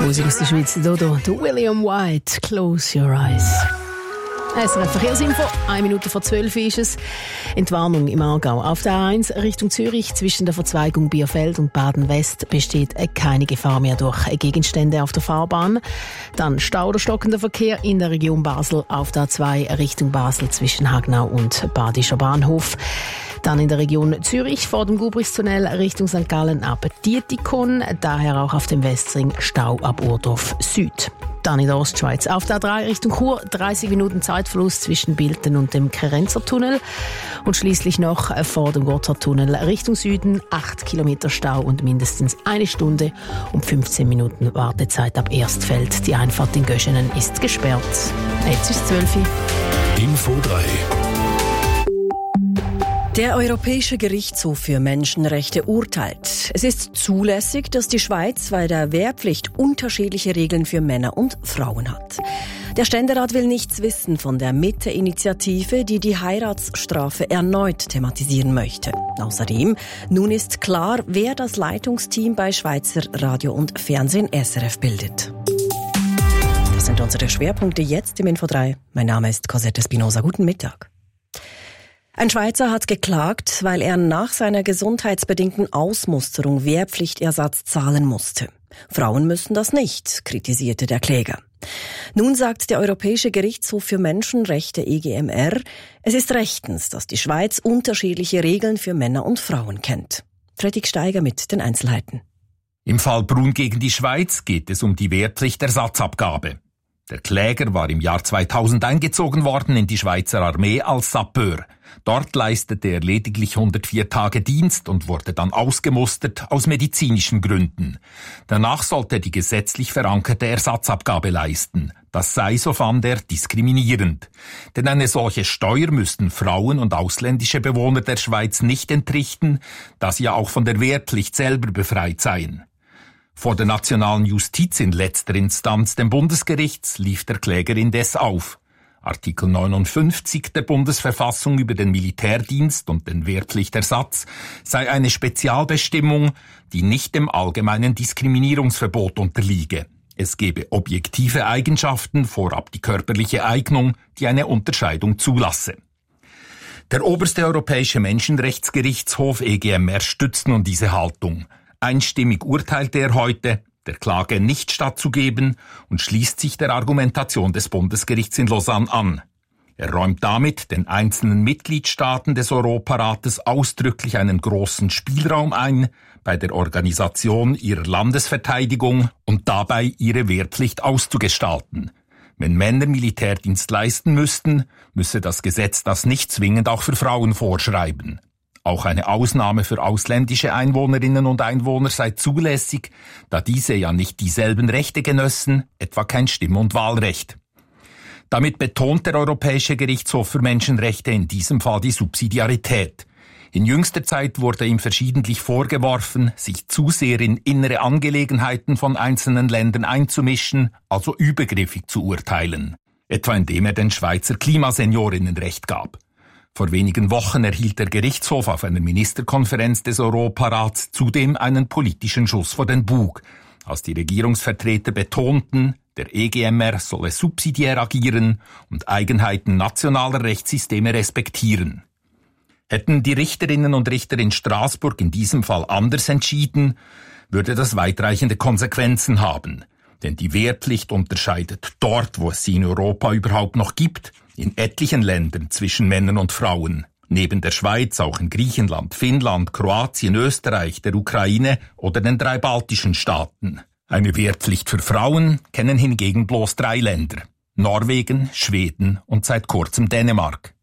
Musik aus der Schweiz, Dodo, der William White, Close Your Eyes. SRF Verkehrsinfo, 1:12 ist es. Entwarnung im Aargau. Auf der A1 Richtung Zürich zwischen der Verzweigung Bierfeld und Baden-West besteht keine Gefahr mehr durch Gegenstände auf der Fahrbahn. Dann Stau oder stockender Verkehr in der Region Basel auf der A2 Richtung Basel zwischen Hagnau und Badischer Bahnhof. Dann in der Region Zürich vor dem Gubrichstunnel Richtung St. Gallen ab Dietikon, daher auch auf dem Westring Stau ab Urdorf Süd. Dann in der Ostschweiz auf der A3 Richtung Chur 30 Minuten Zeitverlust zwischen Bilten und dem Kerenzer Tunnel und schließlich noch vor dem Gotthardtunnel Richtung Süden 8 Kilometer Stau und mindestens 1 Stunde und 15 Minuten Wartezeit ab Erstfeld. Die Einfahrt in Göschenen ist gesperrt. Jetzt ist 12 Uhr. Info 3. Der Europäische Gerichtshof für Menschenrechte urteilt. Es ist zulässig, dass die Schweiz bei der Wehrpflicht unterschiedliche Regeln für Männer und Frauen hat. Der Ständerat will nichts wissen von der Mitte-Initiative, die die Heiratsstrafe erneut thematisieren möchte. Außerdem, nun ist klar, wer das Leitungsteam bei Schweizer Radio und Fernsehen SRF bildet. Das sind unsere Schwerpunkte jetzt im Info 3. Mein Name ist Cosette Espinosa. Guten Mittag. Ein Schweizer hat geklagt, weil er nach seiner gesundheitsbedingten Ausmusterung Wehrpflichtersatz zahlen musste. Frauen müssen das nicht, kritisierte der Kläger. Nun sagt der Europäische Gerichtshof für Menschenrechte EGMR, es ist rechtens, dass die Schweiz unterschiedliche Regeln für Männer und Frauen kennt. Fredrik Steiger mit den Einzelheiten. Im Fall Brunn gegen die Schweiz geht es um die Wehrpflichtersatzabgabe. Der Kläger war im Jahr 2000 eingezogen worden in die Schweizer Armee als Sapeur. Dort leistete er lediglich 104 Tage Dienst und wurde dann ausgemustert aus medizinischen Gründen. Danach sollte er die gesetzlich verankerte Ersatzabgabe leisten. Das sei, so fand er, diskriminierend. Denn eine solche Steuer müssten Frauen und ausländische Bewohner der Schweiz nicht entrichten, da sie ja auch von der Wehrpflicht selber befreit seien. Vor der nationalen Justiz in letzter Instanz, dem Bundesgericht, lief der Kläger indes auf. Artikel 59 der Bundesverfassung über den Militärdienst und den Wehrpflichtersatz sei eine Spezialbestimmung, die nicht dem allgemeinen Diskriminierungsverbot unterliege. Es gebe objektive Eigenschaften, vorab die körperliche Eignung, die eine Unterscheidung zulasse. Der oberste Europäische Menschenrechtsgerichtshof EGMR stützt nun diese Haltung. Einstimmig urteilte er heute, der Klage nicht stattzugeben und schließt sich der Argumentation des Bundesgerichts in Lausanne an. Er räumt damit den einzelnen Mitgliedstaaten des Europarates ausdrücklich einen großen Spielraum ein bei der Organisation ihrer Landesverteidigung und dabei ihre Wehrpflicht auszugestalten. Wenn Männer Militärdienst leisten müssten, müsse das Gesetz das nicht zwingend auch für Frauen vorschreiben. Auch eine Ausnahme für ausländische Einwohnerinnen und Einwohner sei zulässig, da diese ja nicht dieselben Rechte genössen, etwa kein Stimm- und Wahlrecht. Damit betont der Europäische Gerichtshof für Menschenrechte in diesem Fall die Subsidiarität. In jüngster Zeit wurde ihm verschiedentlich vorgeworfen, sich zu sehr in innere Angelegenheiten von einzelnen Ländern einzumischen, also übergriffig zu urteilen. Etwa indem er den Schweizer Klimaseniorinnen Recht gab. Vor wenigen Wochen erhielt der Gerichtshof auf einer Ministerkonferenz des Europarats zudem einen politischen Schuss vor den Bug, als die Regierungsvertreter betonten, der EGMR solle subsidiär agieren und Eigenheiten nationaler Rechtssysteme respektieren. Hätten die Richterinnen und Richter in Straßburg in diesem Fall anders entschieden, würde das weitreichende Konsequenzen haben. Denn die Wehrpflicht unterscheidet dort, wo es sie in Europa überhaupt noch gibt, in etlichen Ländern zwischen Männern und Frauen. Neben der Schweiz auch in Griechenland, Finnland, Kroatien, Österreich, der Ukraine oder den 3 baltischen Staaten. Eine Wehrpflicht für Frauen kennen hingegen bloß 3 Länder. Norwegen, Schweden und seit kurzem Dänemark.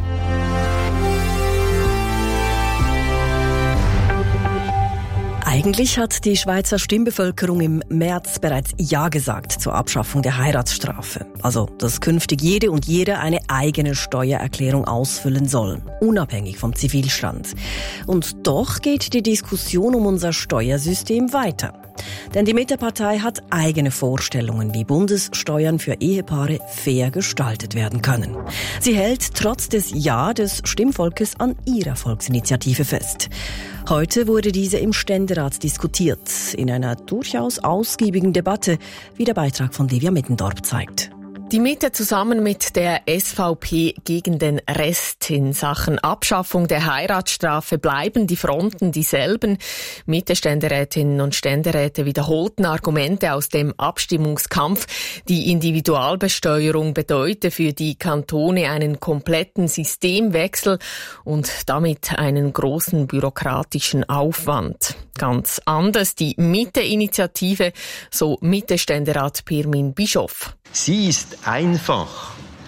Eigentlich hat die Schweizer Stimmbevölkerung im März bereits Ja gesagt zur Abschaffung der Heiratsstrafe. Also, dass künftig jede und jeder eine eigene Steuererklärung ausfüllen soll, unabhängig vom Zivilstand. Und doch geht die Diskussion um unser Steuersystem weiter. Denn die Mitte-Partei hat eigene Vorstellungen, wie Bundessteuern für Ehepaare fair gestaltet werden können. Sie hält trotz des Ja des Stimmvolkes an ihrer Volksinitiative fest. Heute wurde diese im Ständerat diskutiert, in einer durchaus ausgiebigen Debatte, wie der Beitrag von Livia Mittendorp zeigt. Die Mitte zusammen mit der SVP gegen den Rest. In Sachen Abschaffung der Heiratsstrafe bleiben die Fronten dieselben. Mitte-Ständerätinnen und Ständeräte wiederholten Argumente aus dem Abstimmungskampf. Die Individualbesteuerung bedeute für die Kantone einen kompletten Systemwechsel und damit einen großen bürokratischen Aufwand. Ganz anders die Mitte-Initiative, so Mitte-Ständerat Pirmin Bischoff. Sie ist einfach.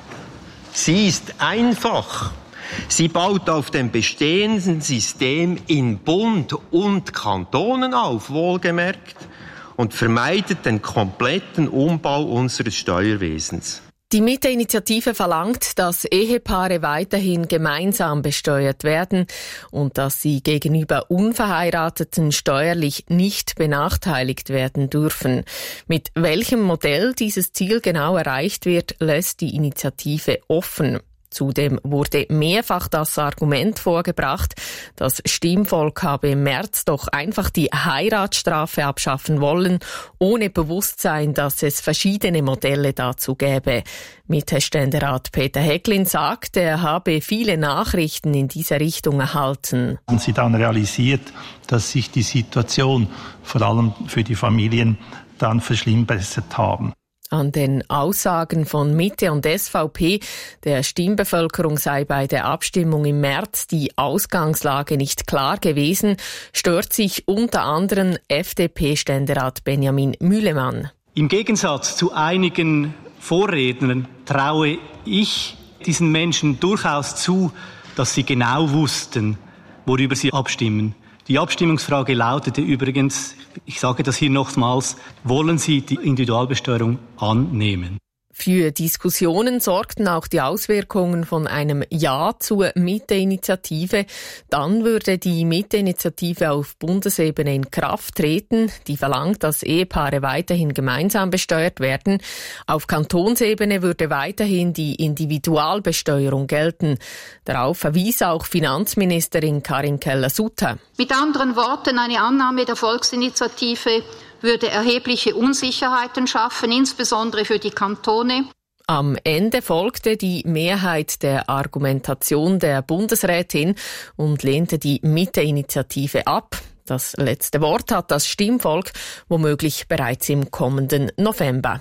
Sie ist einfach. Sie baut auf dem bestehenden System in Bund und Kantonen auf, wohlgemerkt, und vermeidet den kompletten Umbau unseres Steuerwesens. Die Mitte-Initiative verlangt, dass Ehepaare weiterhin gemeinsam besteuert werden und dass sie gegenüber Unverheirateten steuerlich nicht benachteiligt werden dürfen. Mit welchem Modell dieses Ziel genau erreicht wird, lässt die Initiative offen. Zudem wurde mehrfach das Argument vorgebracht, das Stimmvolk habe im März doch einfach die Heiratsstrafe abschaffen wollen, ohne Bewusstsein, dass es verschiedene Modelle dazu gäbe. Mitte-Ständerat Peter Häcklin sagt, er habe viele Nachrichten in dieser Richtung erhalten. Haben Sie dann realisiert, dass sich die Situation vor allem für die Familien dann verschlimmbessert haben? An den Aussagen von Mitte und SVP, der Stimmbevölkerung sei bei der Abstimmung im März die Ausgangslage nicht klar gewesen, stört sich unter anderem FDP-Ständerat Benjamin Mühlemann. Im Gegensatz zu einigen Vorrednern traue ich diesen Menschen durchaus zu, dass sie genau wussten, worüber sie abstimmen. Die Abstimmungsfrage lautete übrigens, ich sage das hier nochmals, wollen Sie die Individualbesteuerung annehmen? Für Diskussionen sorgten auch die Auswirkungen von einem Ja zur Mitte-Initiative. Dann würde die Mitte-Initiative auf Bundesebene in Kraft treten, die verlangt, dass Ehepaare weiterhin gemeinsam besteuert werden. Auf Kantonsebene würde weiterhin die Individualbesteuerung gelten. Darauf verwies auch Finanzministerin Karin Keller-Sutter. Mit anderen Worten, eine Annahme der Volksinitiative würde erhebliche Unsicherheiten schaffen, insbesondere für die Kantone. Am Ende folgte die Mehrheit der Argumentation der Bundesrätin und lehnte die Mitte-Initiative ab. Das letzte Wort hat das Stimmvolk, womöglich bereits im kommenden November.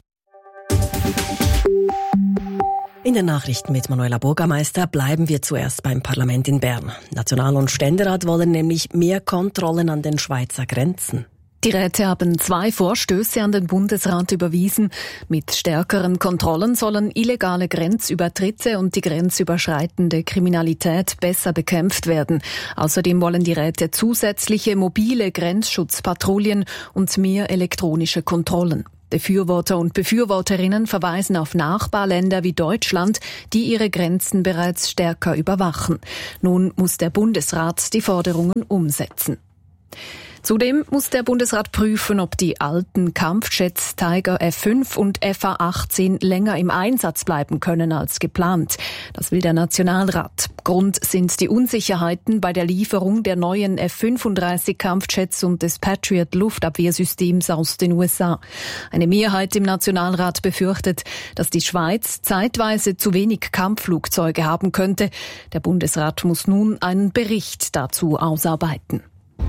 In den Nachrichten mit Manuela Bürgermeister bleiben wir zuerst beim Parlament in Bern. National- und Ständerat wollen nämlich mehr Kontrollen an den Schweizer Grenzen. Die Räte haben 2 Vorstöße an den Bundesrat überwiesen. Mit stärkeren Kontrollen sollen illegale Grenzübertritte und die grenzüberschreitende Kriminalität besser bekämpft werden. Außerdem wollen die Räte zusätzliche mobile Grenzschutzpatrouillen und mehr elektronische Kontrollen. Befürworter und Befürworterinnen verweisen auf Nachbarländer wie Deutschland, die ihre Grenzen bereits stärker überwachen. Nun muss der Bundesrat die Forderungen umsetzen. Zudem muss der Bundesrat prüfen, ob die alten Kampfjets Tiger F5 und FA-18 länger im Einsatz bleiben können als geplant. Das will der Nationalrat. Grund sind die Unsicherheiten bei der Lieferung der neuen F-35 Kampfjets und des Patriot-Luftabwehrsystems aus den USA. Eine Mehrheit im Nationalrat befürchtet, dass die Schweiz zeitweise zu wenig Kampfflugzeuge haben könnte. Der Bundesrat muss nun einen Bericht dazu ausarbeiten.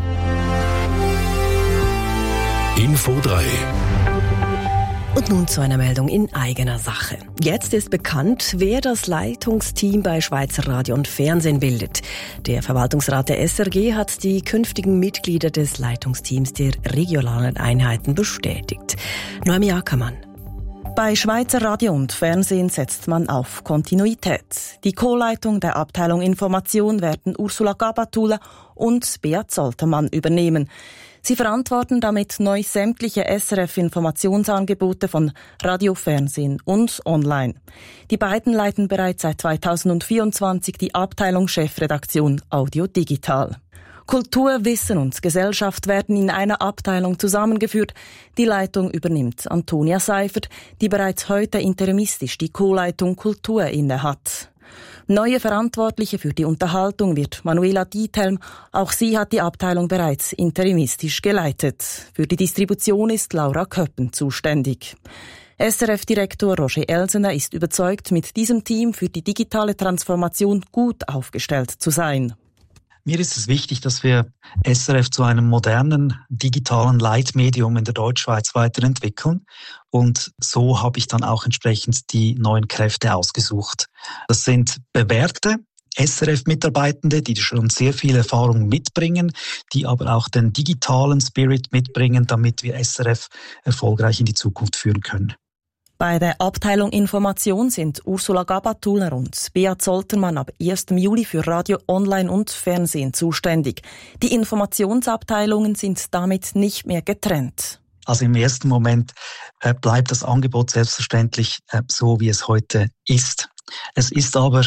Info 3. Und nun zu einer Meldung in eigener Sache. Jetzt ist bekannt, wer das Leitungsteam bei Schweizer Radio und Fernsehen bildet. Der Verwaltungsrat der SRG hat die künftigen Mitglieder des Leitungsteams der regionalen Einheiten bestätigt. Noemi Ackermann. Bei Schweizer Radio und Fernsehen setzt man auf Kontinuität. Die Co-Leitung der Abteilung Information werden Ursula Gabatulla und Beat Soltermann übernehmen. Sie verantworten damit neu sämtliche SRF-Informationsangebote von Radio, Fernsehen und Online. Die beiden leiten bereits seit 2024 die Abteilung Chefredaktion Audio Digital. Kultur, Wissen und Gesellschaft werden in einer Abteilung zusammengeführt. Die Leitung übernimmt Antonia Seifert, die bereits heute interimistisch die Co-Leitung Kultur innehat. Neue Verantwortliche für die Unterhaltung wird Manuela Diethelm. Auch sie hat die Abteilung bereits interimistisch geleitet. Für die Distribution ist Laura Köppen zuständig. SRF-Direktor Roger Elsener ist überzeugt, mit diesem Team für die digitale Transformation gut aufgestellt zu sein. Mir ist es wichtig, dass wir SRF zu einem modernen digitalen Leitmedium in der Deutschschweiz weiterentwickeln. Und so habe ich dann auch entsprechend die neuen Kräfte ausgesucht. Das sind bewährte SRF-Mitarbeitende, die schon sehr viel Erfahrung mitbringen, die aber auch den digitalen Spirit mitbringen, damit wir SRF erfolgreich in die Zukunft führen können. Bei der Abteilung Information sind Ursula Gabatuller und Beat Zoltermann ab 1. Juli für Radio, Online und Fernsehen zuständig. Die Informationsabteilungen sind damit nicht mehr getrennt. Also im ersten Moment bleibt das Angebot selbstverständlich so, wie es heute ist. Es ist aber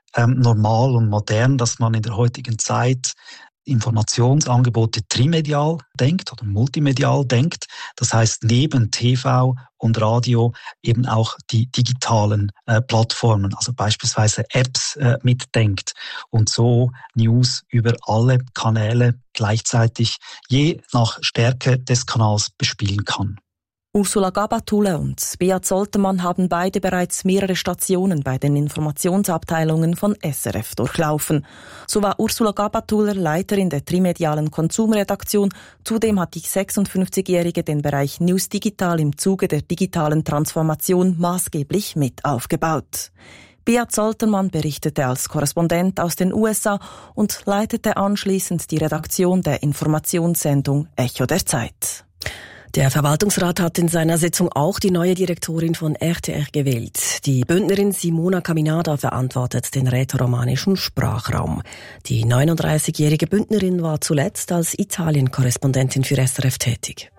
normal und modern, dass man in der heutigen Zeit Informationsangebote trimedial denkt oder multimedial denkt. Das heißt, neben TV und Radio eben auch die digitalen Plattformen, also beispielsweise Apps mitdenkt und so News über alle Kanäle gleichzeitig je nach Stärke des Kanals bespielen kann. Ursula Gabatuller und Beat Zoltermann haben beide bereits mehrere Stationen bei den Informationsabteilungen von SRF durchlaufen. So war Ursula Gabatuller Leiterin der trimedialen Konsumredaktion. Zudem hat die 56-Jährige den Bereich News Digital im Zuge der digitalen Transformation maßgeblich mit aufgebaut. Beat Zoltermann berichtete als Korrespondent aus den USA und leitete anschließend die Redaktion der Informationssendung Echo der Zeit. Der Verwaltungsrat hat in seiner Sitzung auch die neue Direktorin von RTR gewählt. Die Bündnerin Simona Caminada verantwortet den rätoromanischen Sprachraum. Die 39-jährige Bündnerin war zuletzt als Italien-Korrespondentin für SRF tätig.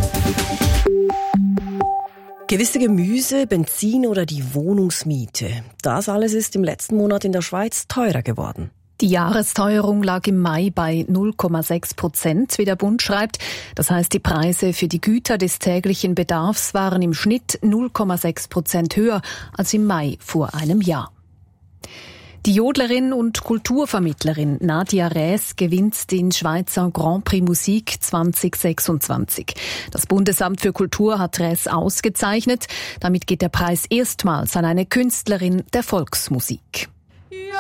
Gewisse Gemüse, Benzin oder die Wohnungsmiete. Das alles ist im letzten Monat in der Schweiz teurer geworden. Die Jahresteuerung lag im Mai bei 0,6%, wie der Bund schreibt. Das heißt, die Preise für die Güter des täglichen Bedarfs waren im Schnitt 0,6% höher als im Mai vor einem Jahr. Die Jodlerin und Kulturvermittlerin Nadia Räs gewinnt den Schweizer Grand Prix Musik 2026. Das Bundesamt für Kultur hat Räs ausgezeichnet. Damit geht der Preis erstmals an eine Künstlerin der Volksmusik.